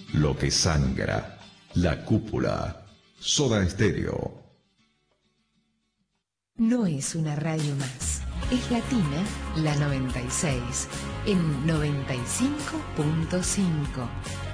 Lo que sangra. La Cúpula. Soda Estéreo. No es una radio más. Es Latina, la 96, en 95.5.